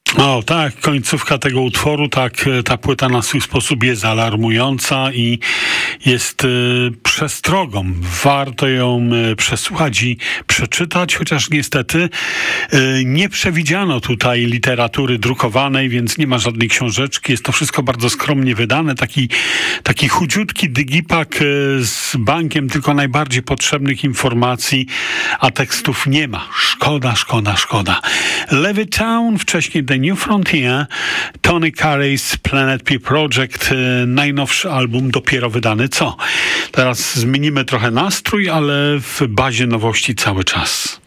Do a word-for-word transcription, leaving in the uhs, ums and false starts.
O tak, końcówka tego utworu, tak, ta płyta na swój sposób jest alarmująca i jest y, przestrogą. Warto ją y, przesłuchać i przeczytać, chociaż niestety y, nie przewidziano tutaj literatury drukowanej, więc nie ma żadnej książeczki. Jest to wszystko bardzo skromnie wydane. Taki, taki chudziutki digipak y, z bankiem tylko najbardziej potrzebnych informacji, a tekstów nie ma. Szkoda, szkoda, szkoda. Levittown, wcześniej The New Frontier, Tony Carey's Planet P Project, najnowszy album dopiero wydany. Co? Teraz zmienimy trochę nastrój, ale w bazie nowości cały czas.